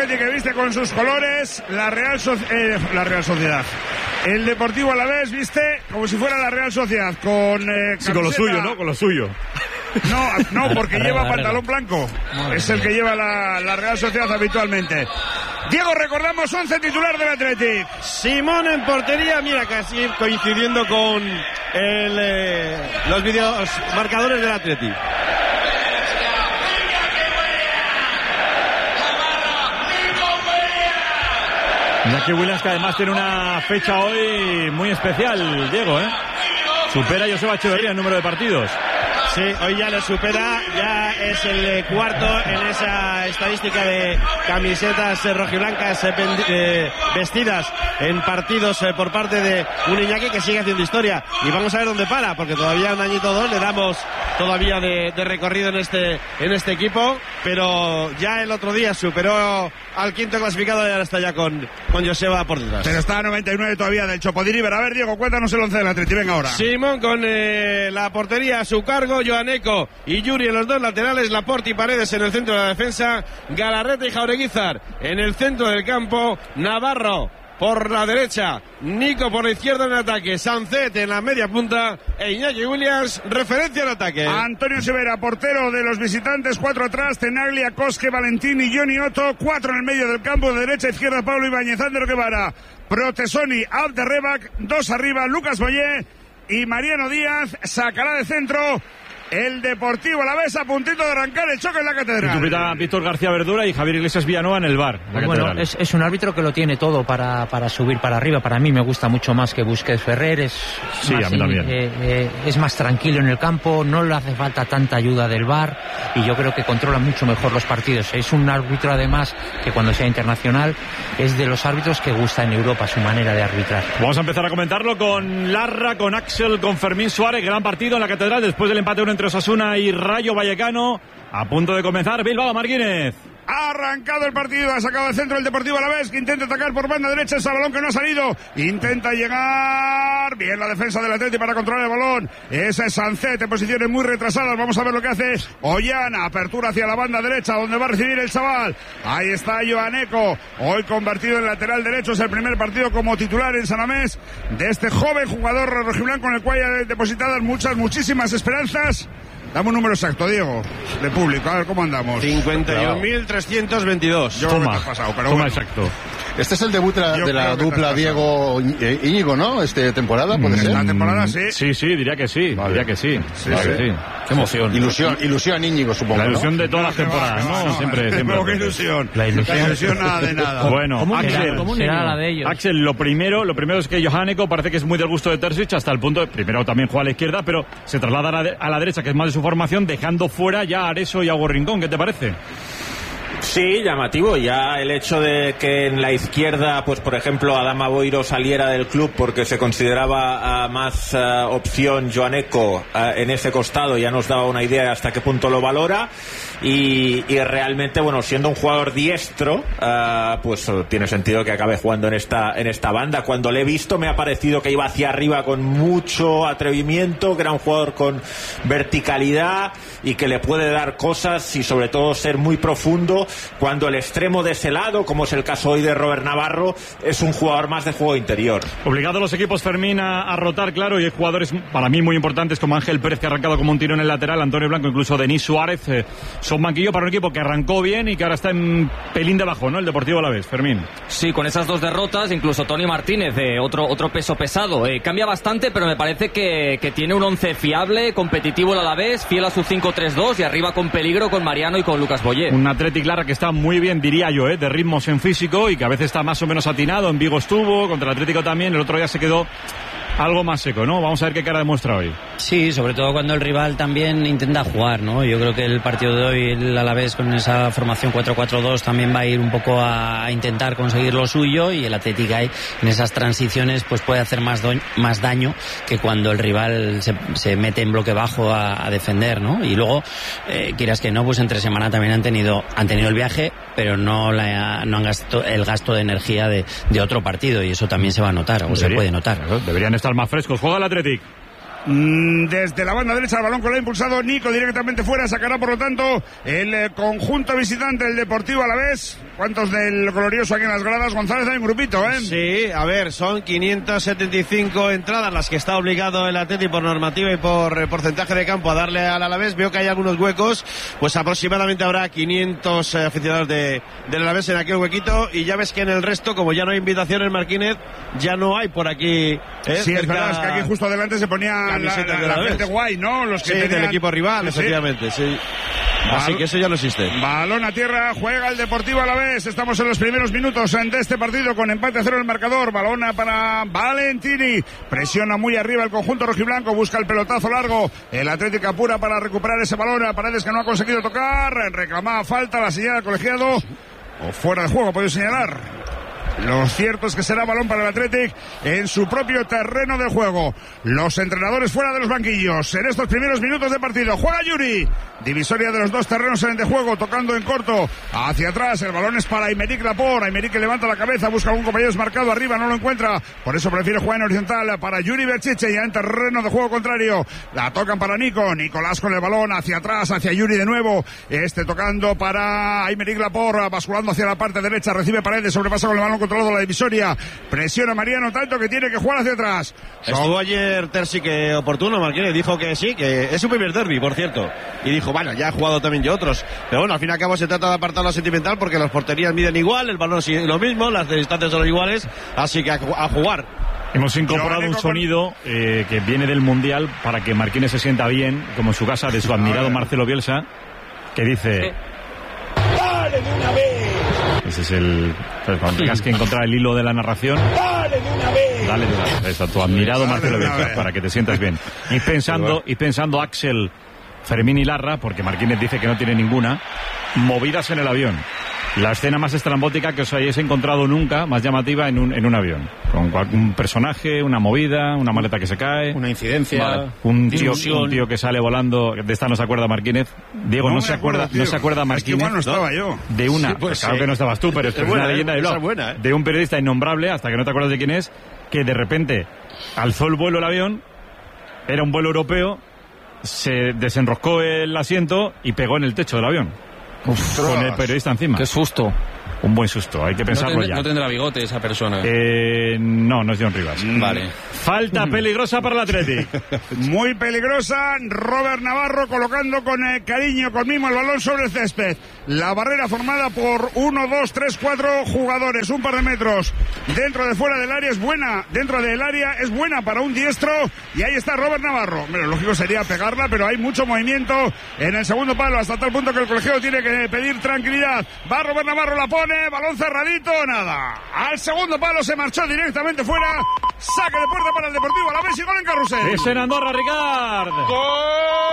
Athletic que viste con sus colores la Real Sociedad. El Deportivo Alavés viste como si fuera la Real Sociedad con sí, con lo suyo, ¿no? Con lo suyo. No, porque lleva pantalón blanco. Es el que lleva la Real Sociedad habitualmente. Diego, recordamos 11 titular del Athletic. Simón en portería, mira, casi coincidiendo con los vídeos marcadores del Athletic. Iñaki Williams, que además tiene una fecha hoy muy especial, Diego, ¿eh? Supera a Joseba Echeverría en número de partidos. Sí, hoy ya le supera, ya es el cuarto en esa estadística de camisetas rojiblancas vestidas en partidos por parte de un Iñaki que sigue haciendo historia. Y vamos a ver dónde para, porque todavía un añito o dos le damos todavía de recorrido en este equipo, pero ya el otro día superó al quinto clasificado y ahora está ya con Joseba por detrás. Pero está a 99 todavía del Chopodiriver. A ver, Diego, cuéntanos el 11 del Atleti, venga ahora. Simón con la portería a su cargo, Joaneco y Yuri en los dos laterales, Laporte y Paredes en el centro de la defensa, Galarreta y Jaureguizar en el centro del campo, Navarro por la derecha, Nico por la izquierda en ataque, Sancet en la media punta e Iñaki Williams, referencia en ataque. Antonio Severa, portero de los visitantes, 4 atrás, Tenaglia, Cosque, Valentín y Johnny Otto, 4 en el medio del campo, de derecha a izquierda Pablo Ibáñez, Ander Guevara, Protesoni, Abderrebac, 2 arriba, Lucas Boyé y Mariano Díaz, sacará de centro el Deportivo Alavés a puntito de arrancar el choque en la Catedral. Titupita Víctor García Verdura y Javier Iglesias Villanueva en el VAR. Bueno, es un árbitro que lo tiene todo para subir para arriba. Para mí me gusta mucho más que Busquets Ferrer. Sí, a mí también. Es más tranquilo en el campo, no le hace falta tanta ayuda del VAR y yo creo que controla mucho mejor los partidos. Es un árbitro además que cuando sea internacional es de los árbitros que gusta en Europa su manera de arbitrar. Vamos a empezar a comentarlo con Larra, con Axel, con Fermín Suárez. Gran partido en la Catedral después del empate 1 entre Osasuna y Rayo Vallecano. A punto de comenzar Bilbao Martínez. Ha arrancado el partido, ha sacado el centro el Deportivo Alavés, que intenta atacar por banda derecha, ese balón que no ha salido, intenta llegar, bien la defensa del Atleti para controlar el balón, ese es Sancet en posiciones muy retrasadas, vamos a ver lo que hace Ollana, apertura hacia la banda derecha, donde va a recibir el chaval, ahí está Joaneco, hoy convertido en lateral derecho, es el primer partido como titular en San Mamés, de este joven jugador rojiblanco en el cual hay depositadas muchísimas esperanzas. Dame un número exacto, Diego, de público, a ver cómo andamos. 51.322. Toma, pasado, pero toma bueno. exacto. Este es el debut de la dupla Diego Íñigo, ¿no? Temporada, ¿puede ser? Esta temporada sí. Sí, diría que sí, vale. Diría que sí. Sí. Qué emoción. Ilusión Íñigo, supongo. La ilusión, ¿no? De todas las Que temporadas, va, ¿no? Siempre. Qué ilusión. La ilusión Nada de nada. Bueno, Axel, será la de ellos. Axel, lo primero es que Johaneco parece que es muy del gusto de Terzic hasta el punto de, primero también juega a la izquierda, pero se traslada a la derecha, que es más de su formación, dejando fuera ya a Areso y a Rincón. ¿Qué te parece? Sí, llamativo. Ya el hecho de que en la izquierda, pues por ejemplo, Adama Boiro saliera del club porque se consideraba más opción Joaneco en ese costado, ya nos daba una idea de hasta qué punto lo valora. Y realmente, bueno, siendo un jugador diestro, pues tiene sentido que acabe jugando en esta banda. Cuando le he visto me ha parecido que iba hacia arriba con mucho atrevimiento, que era un jugador con verticalidad y que le puede dar cosas y sobre todo ser muy profundo, cuando el extremo de ese lado, como es el caso hoy de Robert Navarro, es un jugador más de juego interior. Obligado los equipos, Fermín, a rotar, claro, y hay jugadores para mí muy importantes como Ángel Pérez, que ha arrancado como un tiro en el lateral, Antonio Blanco, incluso Denis Suárez, son banquillo para un equipo que arrancó bien y que ahora está en pelín debajo, ¿no? El Deportivo Alavés, Fermín. Sí, con esas dos derrotas, incluso Tony Martínez, otro peso pesado, cambia bastante, pero me parece que tiene un 11 fiable, competitivo el Alavés, fiel a su 5-3-2 y arriba con peligro con Mariano y con Lucas Boyé. Un Athletic Larra que está muy bien, diría yo, de ritmos en físico y que a veces está más o menos atinado. En Vigo estuvo, contra el Atlético también, el otro día se quedó algo más seco, ¿no? Vamos a ver qué cara demuestra hoy. Sí, sobre todo cuando el rival también intenta jugar, ¿no? Yo creo que el partido de hoy, el Alavés con esa formación 4-4-2 también va a ir un poco a intentar conseguir lo suyo, y el Atlético en esas transiciones pues puede hacer más daño que cuando el rival se mete en bloque bajo a defender, ¿no? Y luego, quieras que no, pues entre semana también han tenido el viaje, pero no han gastado el gasto de energía de otro partido, y eso también se va a notar, o se puede notar. Deberían estar más frescos. Juega el Athletic. Desde la banda derecha el balón que lo ha impulsado Nico directamente fuera, sacará por lo tanto el conjunto visitante del Deportivo Alavés. ¿Cuántos del glorioso aquí en las gradas? González, hay un grupito, ¿eh? Sí, a ver, son 575 entradas las que está obligado el Atleti por normativa y por porcentaje de campo a darle al Alavés. Veo que hay algunos huecos, pues aproximadamente habrá 500 aficionados del Alavés en aquel huequito, y ya ves que en el resto, como ya no hay invitaciones, Marquínez, ya no hay por aquí. Sí, es verdad, es que aquí justo adelante se ponían la gente guay, ¿no? Los que sí, tenían... del equipo rival, efectivamente, sí. Así que eso ya no existe. Balón a tierra, juega el Deportivo Alavés. Estamos en los primeros minutos de este partido con empate a 0 el marcador. Balón para Valentini. Presiona muy arriba el conjunto rojiblanco. Busca el pelotazo largo. El Atlético apura para recuperar ese balón. A Paredes, que no ha conseguido tocar. Reclamaba falta, la señala el colegiado. O fuera de juego, puede señalar. Lo cierto es que será balón para el Athletic en su propio terreno de juego. Los entrenadores fuera de los banquillos en estos primeros minutos de partido. Juega Yuri. Divisoria de los dos terrenos de juego, tocando en corto hacia atrás. El balón es para Aymeric Laporte. Aymeric, que levanta la cabeza, busca algún compañero desmarcado arriba, no lo encuentra. Por eso prefiere jugar en horizontal para Yuri Berchiche, ya en terreno de juego contrario. La tocan para Nico. Nicolás con el balón hacia atrás, hacia Yuri de nuevo. Tocando para Aymeric Laporte, basculando hacia la parte derecha. Recibe Paredes, sobrepasa con el balón controlado la divisoria. Presiona Mariano tanto que tiene que jugar hacia atrás. Estuvo ayer Terzi que oportuno, Marquínez dijo que sí, que es su primer derbi, por cierto. Y dijo, bueno, ya he jugado también yo otros. Pero bueno, al fin y al cabo se trata de apartar lo sentimental, porque las porterías miden igual, el balón es lo mismo, las distancias son iguales, así que a jugar. Hemos incorporado un sonido que viene del Mundial para que Marquínez se sienta bien, como en su casa, de su admirado Marcelo Bielsa, que dice... ¡Dale de una vez! Ese es el... Pues cuando tengas que encontrar el hilo de la narración... ¡Dale de una vez! Dale de una vez. Eso, tu admirado Marcelo Bielsa, para que te sientas bien. Y pensando Axel, Fermín y Larra, porque Marquínez dice que no tiene ninguna, movidas en el avión. La escena más estrambótica que os hayáis encontrado nunca, más llamativa en un avión. Con un personaje, una movida, una maleta que se cae. Una incidencia. Vale. Un tío que sale volando. De esta no se acuerda Marquínez. Diego, no se acuerda Marquínez. Es que igual no estaba yo. De una, sí, pues, claro que no estabas tú, pero es una leyenda del blog. Buena, de un periodista innombrable, hasta que no te acuerdas de quién es, que de repente alzó el vuelo el avión, era un vuelo europeo, se desenroscó el asiento y pegó en el techo del avión. Con el periodista encima. Qué susto. Un buen susto, hay que pensarlo ya. No tendrá bigote esa persona. No es John Rivas. Vale. Falta peligrosa para el Athletic. Muy peligrosa. Robert Navarro colocando con cariño, con mimo, el balón sobre el césped. La barrera formada por 1, 2, 3, 4 jugadores. Un par de metros. Dentro de fuera del área es buena. Dentro del área es buena para un diestro. Y ahí está Robert Navarro. Lo lógico sería pegarla, pero hay mucho movimiento en el segundo palo, hasta tal punto que el colegiado tiene que pedir tranquilidad. Va Robert Navarro, la pone. Balón cerradito, nada. Al segundo palo se marchó directamente fuera. Saque de puerta para el Deportivo Alavés y gol en Carrusel. Es en Andorra, Ricard. Gol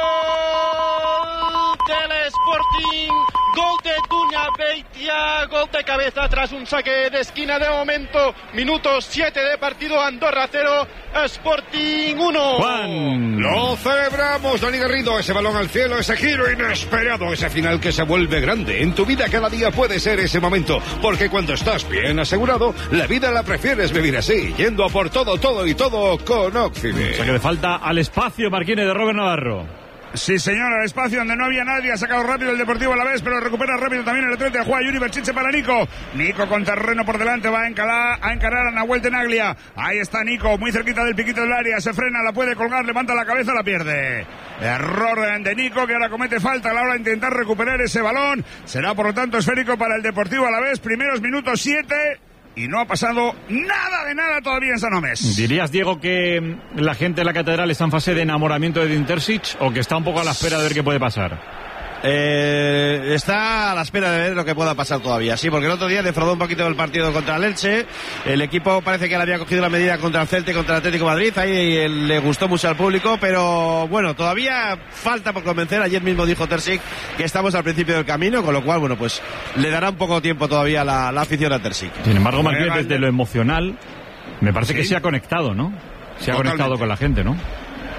del Sporting. Gol de Duña Beitia, gol de cabeza tras un saque de esquina. De momento, minuto 7 de partido. Andorra 0, Sporting 1. Juan. Lo celebramos, Dani Garrido. Ese balón al cielo, ese giro inesperado, ese final que se vuelve grande. En tu vida cada día puede ser ese momento, porque cuando estás bien asegurado, la vida la prefieres vivir así, yendo a por todo y todo con Oxide. O sea que le falta al espacio Marquínez de Robert Navarro. Sí, señor, al espacio donde no había nadie. Ha sacado rápido el Deportivo Alavés, pero recupera rápido también el Atleti. Juega Yuri Berchiche para Nico. Nico con terreno por delante, va a encarar a Nahuel Tenaglia. Ahí está Nico, muy cerquita del piquito del área. Se frena, la puede colgar, levanta la cabeza, la pierde. Error de Nico, que ahora comete falta a la hora de intentar recuperar ese balón. Será, por lo tanto, esférico para el Deportivo Alavés. Primeros minutos 7. Y no ha pasado nada de nada todavía en San Mamés. ¿Dirías, Diego, que la gente de la Catedral está en fase de enamoramiento de Edin Terzic o que está un poco a la espera de ver qué puede pasar? Está a la espera de ver lo que pueda pasar todavía. Sí, porque el otro día defraudó un poquito el partido contra el Elche. El equipo parece que le había cogido la medida contra el Celta y contra el Atlético de Madrid. Ahí le gustó mucho al público, pero bueno, todavía falta por convencer. Ayer mismo dijo Terzic que estamos al principio del camino, con lo cual, bueno, pues le dará un poco tiempo todavía la afición a Terzic. Sin embargo, Marquínez, desde lo emocional, me parece que se ha conectado, ¿no? Se ha conectado con la gente, ¿no?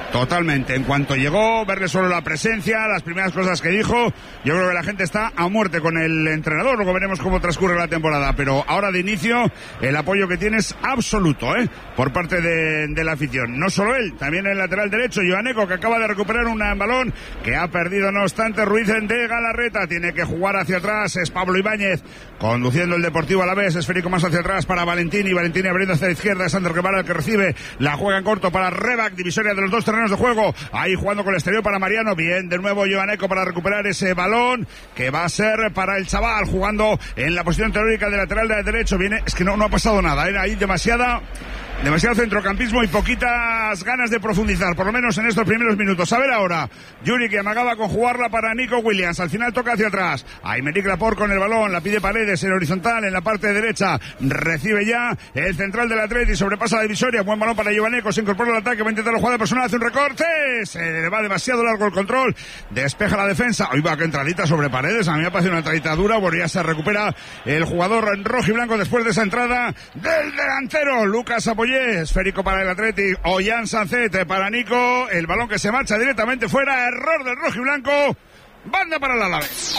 Totalmente. En cuanto llegó, verle solo la presencia, las primeras cosas que dijo, yo creo que la gente está a muerte con el entrenador. Luego veremos cómo transcurre la temporada, pero ahora de inicio el apoyo que tiene es absoluto, por parte de la afición. No solo él, también el lateral derecho, Joaneco, que acaba de recuperar un balón que ha perdido, no obstante, Ruiz de Galarreta. Tiene que jugar hacia atrás, es Pablo Ibáñez conduciendo el Deportivo Alavés, esférico más hacia atrás para Valentini abriendo hacia la izquierda, es Ander Guevara el que recibe, la juega en corto para Rebac, divisoria de los dos terrenos de juego, ahí jugando con el exterior para Mariano, bien de nuevo Joaneco para recuperar ese balón que va a ser para el chaval, jugando en la posición teórica de lateral de derecho. Viene, es que no ha pasado nada, era ahí demasiado centrocampismo y poquitas ganas de profundizar, por lo menos en estos primeros minutos. A ver ahora, Yuri, que amagaba con jugarla para Nico Williams, al final toca hacia atrás, Aymeric Laporte con el balón, la pide Paredes en horizontal, en la parte derecha, recibe ya el central del Atleti, sobrepasa la divisoria, buen balón para Joaneco, se incorpora al ataque, va a intentar la jugada personal, hace un recorte, se le va demasiado largo el control, despeja la defensa, hoy va que entradita sobre Paredes, a mí me ha parecido una entradita dura, bueno, ya se recupera el jugador en rojo y blanco después de esa entrada del delantero, Lucas Apoyé, esférico para el Atleti, Ollán Sancet para Nico, el balón que se marcha directamente fuera, error del rojo y blanco, banda para el Alavés.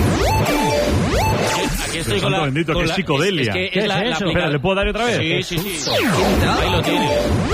Aquí estoy con la... Bendito, que psicodelia. ¿Qué es eso? Espera, ¿le puedo dar otra vez? Sí. Ahí lo tiene.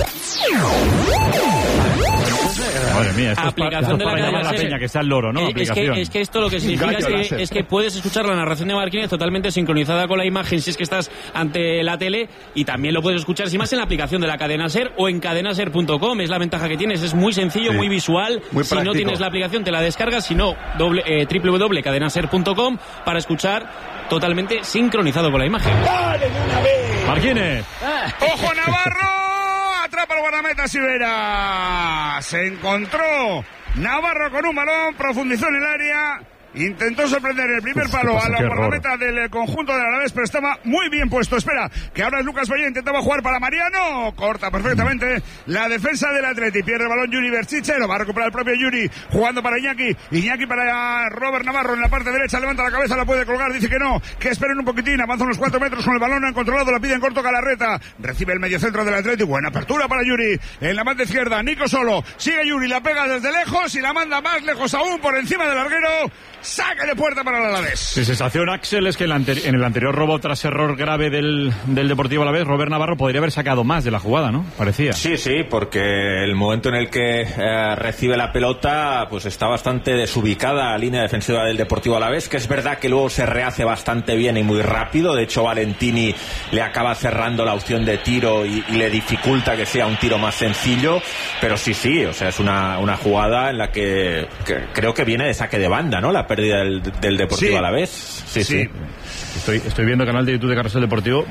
Madre mía, esto aplicación de la cadena SER, peña, que sea el loro, ¿no? Es que esto lo que significa es que puedes escuchar la narración de Marquínez totalmente sincronizada con la imagen si es que estás ante la tele, y también lo puedes escuchar sin más en la aplicación de la cadena SER o en cadenaser.com. Es la ventaja que tienes, es muy sencillo, muy visual. Muy si práctico. no tienes la aplicación te la descargas, si no www.cadenaser.com para escuchar totalmente sincronizado con la imagen. ¡Dale de una vez! Marquínez. ¡Ojo Navarro! Atrapa el guardameta Sivera. Se encontró Navarro con un balón, profundizó en el área, intentó sorprender el primer palo a la guardameta del conjunto del Alavés, pero estaba muy bien puesto. Espera, que ahora es Lucas Valle, intentaba jugar para Mariano, corta perfectamente la defensa del Atleti, pierde el balón Yuri Berchiche, lo va a recuperar el propio Yuri, jugando para Iñaki para Robert Navarro en la parte derecha, levanta la cabeza, la puede colgar, dice que no, que esperen un poquitín, avanza unos 4 metros con el balón, han controlado, la pide en corto Galarreta, recibe el mediocentro del Atleti, buena apertura para Yuri, en la banda izquierda, Nico solo, sigue Yuri, la pega desde lejos y la manda más lejos aún por encima del larguero. Saque de puerta para el Alavés. Mi sensación, Axel, es que en el anterior robo tras error grave del Deportivo Alavés, Robert Navarro podría haber sacado más de la jugada, ¿no? Parecía. Sí, porque el momento en el que recibe la pelota pues está bastante desubicada la línea defensiva del Deportivo Alavés, que es verdad que luego se rehace bastante bien y muy rápido. De hecho, Valentini le acaba cerrando la opción de tiro y le dificulta que sea un tiro más sencillo, pero sí, o sea, es una jugada en la que creo que viene de saque de banda, ¿no? La pérdida del Deportivo Alavés. Sí. Estoy viendo el canal de YouTube de Carrusel Deportivo.